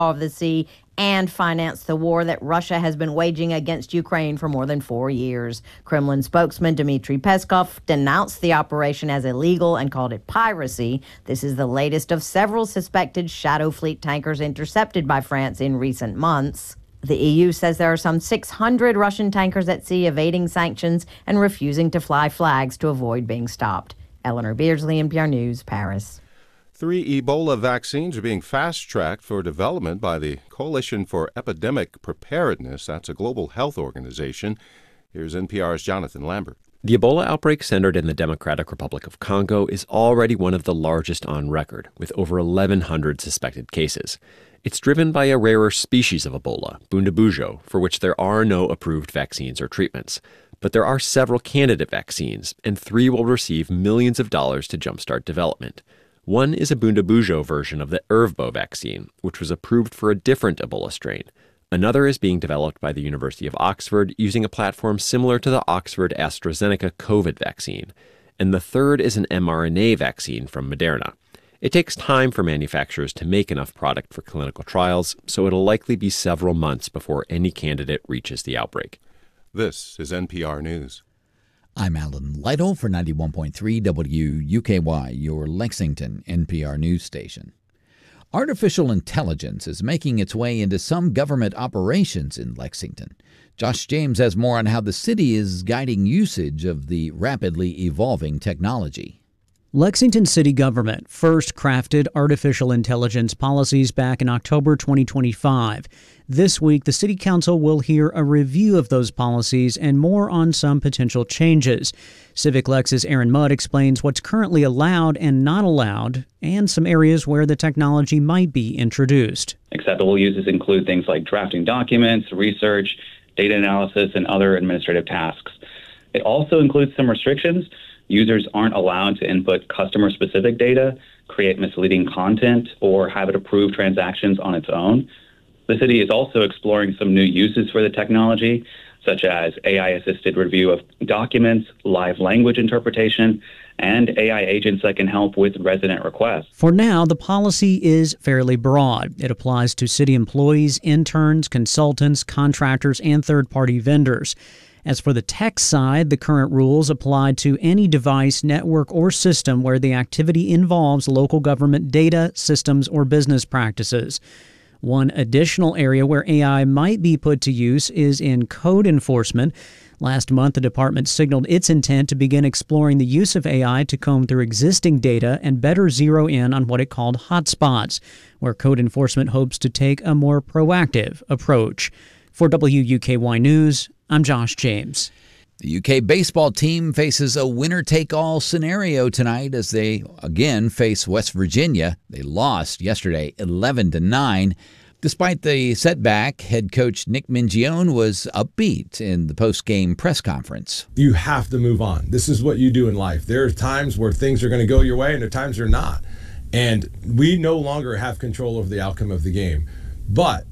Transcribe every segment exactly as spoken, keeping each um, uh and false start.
of the sea and finance the war that Russia has been waging against Ukraine for more than four years. Kremlin spokesman Dmitry Peskov denounced the operation as illegal and called it piracy. This is the latest of several suspected Shadow Fleet tankers intercepted by France in recent months. The E U says there are some six hundred Russian tankers at sea evading sanctions and refusing to fly flags to avoid being stopped. Eleanor Beardsley, N P R News, Paris. Three Ebola vaccines are being fast-tracked for development by the Coalition for Epidemic Preparedness. That's a global health organization. Here's N P R's Jonathan Lambert. The Ebola outbreak centered in the Democratic Republic of Congo is already one of the largest on record, with over eleven hundred suspected cases. It's driven by a rarer species of Ebola, Bundibugyo, for which there are no approved vaccines or treatments. But there are several candidate vaccines, and three will receive millions of dollars to jumpstart development. One is a Bundibugyo version of the Ervbo vaccine, which was approved for a different Ebola strain. Another is being developed by the University of Oxford using a platform similar to the Oxford AstraZeneca COVID vaccine. And the third is an mRNA vaccine from Moderna. It takes time for manufacturers to make enough product for clinical trials, so it'll likely be several months before any candidate reaches the outbreak. This is N P R News. I'm Alan Lytle for ninety-one point three W U K Y, your Lexington N P R news station. Artificial intelligence is making its way into some government operations in Lexington. Josh James has more on how the city is guiding usage of the rapidly evolving technology. Lexington city government first crafted artificial intelligence policies back in October twenty twenty-five. This week, the city council will hear a review of those policies and more on some potential changes. Civic Lex's Aaron Mudd explains what's currently allowed and not allowed, and some areas where the technology might be introduced. Acceptable uses include things like drafting documents, research, data analysis, and other administrative tasks. It also includes some restrictions. Users aren't allowed to input customer-specific data, create misleading content, or have it approve transactions on its own. The city is also exploring some new uses for the technology, such as A I-assisted review of documents, live language interpretation, and A I agents that can help with resident requests. For now, the policy is fairly broad. It applies to city employees, interns, consultants, contractors, and third-party vendors. As for the tech side, the current rules apply to any device, network, or system where the activity involves local government data, systems, or business practices. One additional area where A I might be put to use is in code enforcement. Last month, the department signaled its intent to begin exploring the use of A I to comb through existing data and better zero in on what it called hotspots, where code enforcement hopes to take a more proactive approach. For W U K Y News, I'm Josh James. The U K baseball team faces a winner-take-all scenario tonight as they again face West Virginia. They lost yesterday eleven to nine. Despite the setback, head coach Nick Mingione was upbeat in the post-game press conference. You have to move on. This is what you do in life. There are times where things are going to go your way and there are times they're not. And we no longer have control over the outcome of the game. But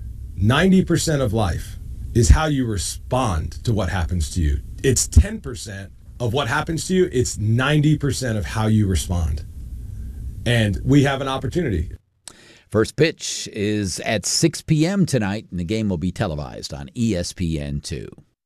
ninety percent of life is how you respond to what happens to you. It's ten percent of what happens to you. It's ninety percent of how you respond. And we have an opportunity. First pitch is at six p.m. tonight, and the game will be televised on E S P N two.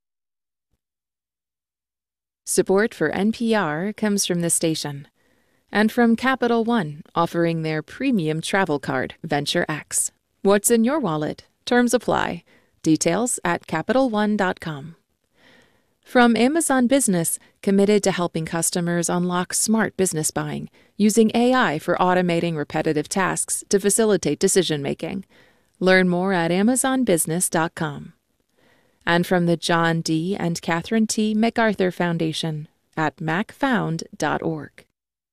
Support for N P R comes from the station and from Capital One, offering their premium travel card, Venture X. What's in your wallet? Terms apply. Details at Capital One dot com. From Amazon Business, committed to helping customers unlock smart business buying, using A I for automating repetitive tasks to facilitate decision-making. Learn more at Amazon Business dot com. And from the John D. and Catherine T. MacArthur Foundation at Mac Found dot org.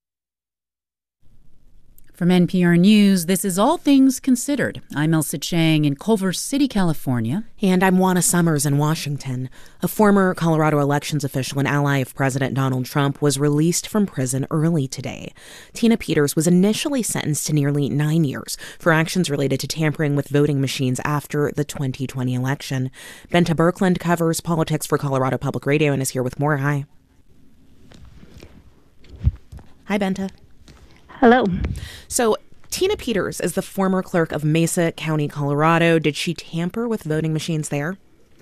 From N P R News, this is All Things Considered. I'm Elsa Chang in Culver City, California. And I'm Juana Summers in Washington. A former Colorado elections official and ally of President Donald Trump was released from prison early today. Tina Peters was initially sentenced to nearly nine years for actions related to tampering with voting machines after the twenty twenty election. Benta Birkeland covers politics for Colorado Public Radio and is here with more. Hi. Hi, Benta. Hello. So Tina Peters is the former clerk of Mesa County, Colorado. Did she tamper with voting machines there?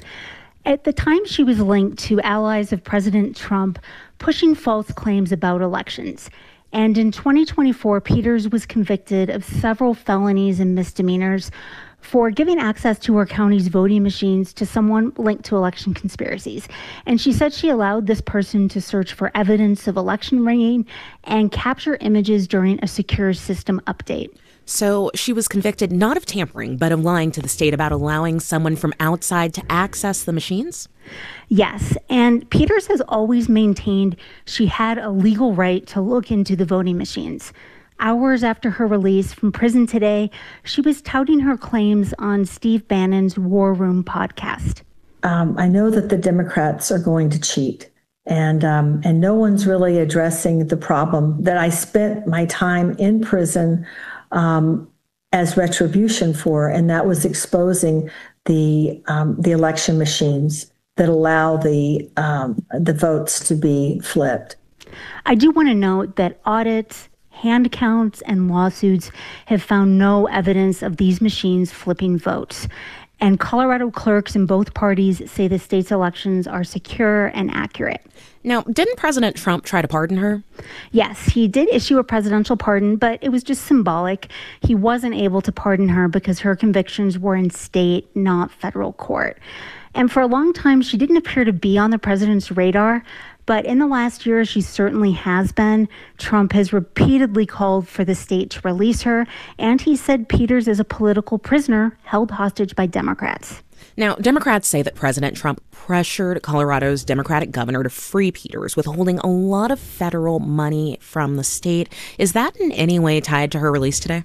At the time, she was linked to allies of President Trump pushing false claims about elections. And in twenty twenty-four, Peters was convicted of several felonies and misdemeanors for giving access to her county's voting machines to someone linked to election conspiracies. And she said she allowed this person to search for evidence of election rigging and capture images during a secure system update. So she was convicted not of tampering, but of lying to the state about allowing someone from outside to access the machines? Yes, and Peters has always maintained she had a legal right to look into the voting machines. Hours after her release from prison today, she was touting her claims on Steve Bannon's War Room podcast. Um, I know that the Democrats are going to cheat, and um, and no one's really addressing the problem that I spent my time in prison um, as retribution for, and that was exposing the um, the election machines that allow the um, the votes to be flipped. I do want to note that audits, hand counts, and lawsuits have found no evidence of these machines flipping votes. And Colorado clerks in both parties say the state's elections are secure and accurate. Now, didn't President Trump try to pardon her? Yes, he did issue a presidential pardon, but it was just symbolic. He wasn't able to pardon her because her convictions were in state, not federal court. And for a long time, she didn't appear to be on the president's radar. But in the last year, she certainly has been. Trump has repeatedly called for the state to release her, and he said Peters is a political prisoner held hostage by Democrats. Now, Democrats say that President Trump pressured Colorado's Democratic governor to free Peters, withholding a lot of federal money from the state. Is that in any way tied to her release today?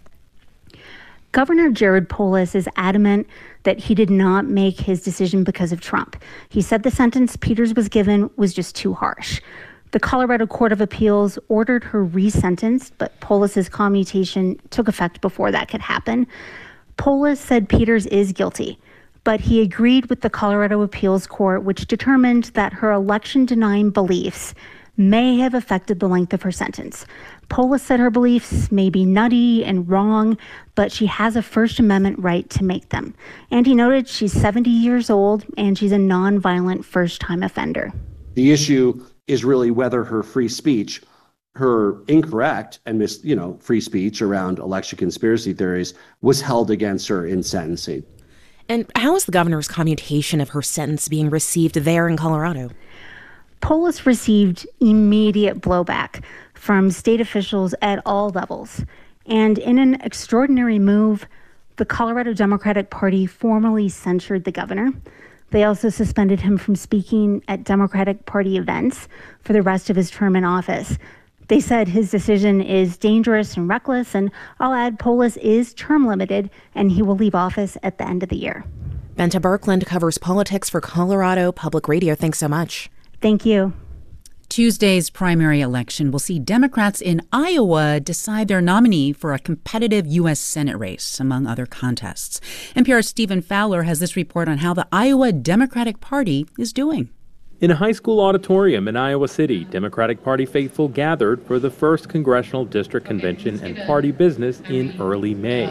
Governor Jared Polis is adamant that he did not make his decision because of Trump. He said the sentence Peters was given was just too harsh. The Colorado Court of Appeals ordered her resentenced, but Polis's commutation took effect before that could happen. Polis said Peters is guilty, but he agreed with the Colorado Appeals Court, which determined that her election-denying beliefs may have affected the length of her sentence. Polis said her beliefs may be nutty and wrong, but she has a First Amendment right to make them. And he noted she's seventy years old and she's a nonviolent first-time offender. The issue is really whether her free speech, her incorrect and mis, you know, free speech around election conspiracy theories was held against her in sentencing. And how is the governor's commutation of her sentence being received there in Colorado? Polis received immediate blowback from state officials at all levels. And in an extraordinary move, the Colorado Democratic Party formally censured the governor. They also suspended him from speaking at Democratic Party events for the rest of his term in office. They said his decision is dangerous and reckless, and I'll add Polis is term limited, and he will leave office at the end of the year. Bente Birkeland covers politics for Colorado Public Radio. Thanks so much. Thank you. Tuesday's primary election will see Democrats in Iowa decide their nominee for a competitive U S Senate race, among other contests. N P R's Stephen Fowler has this report on how the Iowa Democratic Party is doing. In a high school auditorium in Iowa City, Democratic Party faithful gathered for the first congressional district convention and party business in early May.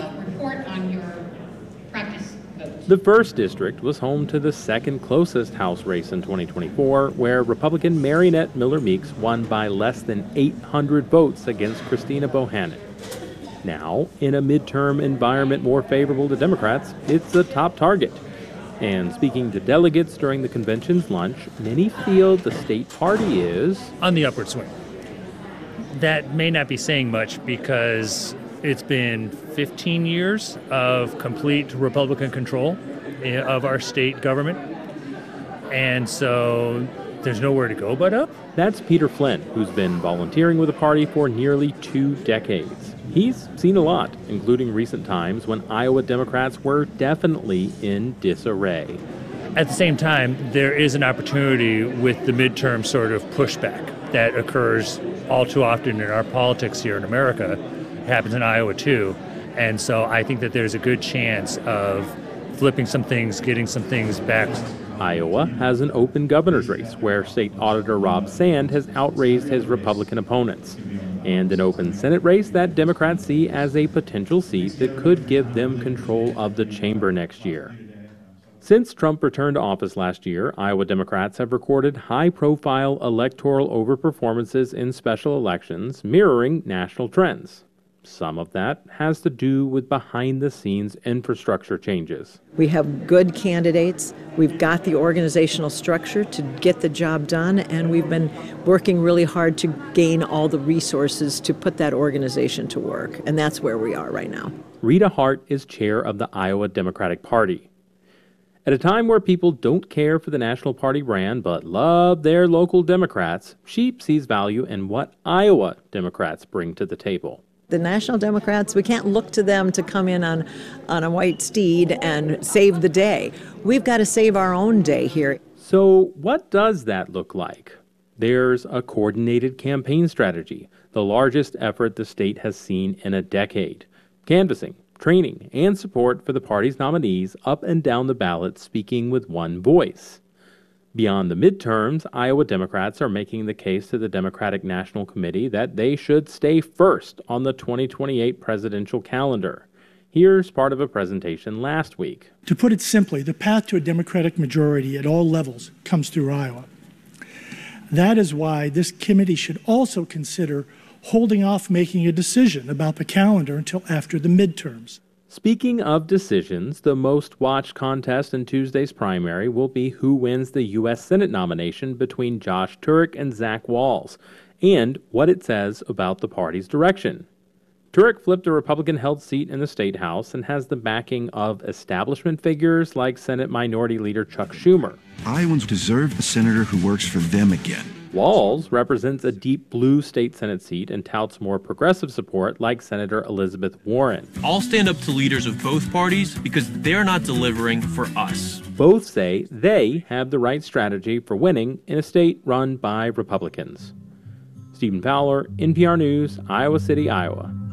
The first district was home to the second closest House race in twenty twenty-four, where Republican Marinette Miller Meeks won by less than eight hundred votes against Christina Bohannon. Now, in a midterm environment more favorable to Democrats, it's a top target. And speaking to delegates during the convention's lunch, many feel the state party is on the upward swing. That may not be saying much because it's been fifteen years of complete Republican control of our state government. And so there's nowhere to go but up. That's Peter Flynn, who's been volunteering with the party for nearly two decades. He's seen a lot, including recent times when Iowa Democrats were definitely in disarray. At the same time, there is an opportunity with the midterm sort of pushback that occurs all too often in our politics here in America. It happens in Iowa too. And so I think that there's a good chance of flipping some things, getting some things back. Iowa has an open governor's race where State Auditor Rob Sand has outraised his Republican opponents. and an open Senate race that Democrats see as a potential seat that could give them control of the chamber next year. Since Trump returned to office last year, Iowa Democrats have recorded high-profile electoral overperformances in special elections, mirroring national trends. Some of that has to do with behind-the-scenes infrastructure changes. We have good candidates. We've got the organizational structure to get the job done, and we've been working really hard to gain all the resources to put that organization to work, and that's where we are right now. Rita Hart is chair of the Iowa Democratic Party. At a time where people don't care for the National Party brand but love their local Democrats, she sees value in what Iowa Democrats bring to the table. The National Democrats, we can't look to them to come in on, on a white steed and save the day. We've got to save our own day here. So what does that look like? There's a coordinated campaign strategy, the largest effort the state has seen in a decade. Canvassing, training, and support for the party's nominees up and down the ballot speaking with one voice. Beyond the midterms, Iowa Democrats are making the case to the Democratic National Committee that they should stay first on the twenty twenty-eight presidential calendar. Here's part of a presentation last week. To put it simply, the path to a Democratic majority at all levels comes through Iowa. That is why this committee should also consider holding off making a decision about the calendar until after the midterms. Speaking of decisions, the most watched contest in Tuesday's primary will be who wins the U S Senate nomination between Josh Turek and Zach Wahls, and what it says about the party's direction. Turek flipped a Republican-held seat in the State House and has the backing of establishment figures like Senate Minority Leader Chuck Schumer. Iowans deserve a senator who works for them again. Wahls represents a deep blue state Senate seat and touts more progressive support like Senator Elizabeth Warren. I'll stand up to leaders of both parties because they're not delivering for us. Both say they have the right strategy for winning in a state run by Republicans. Stephen Fowler, N P R News, Iowa City, Iowa.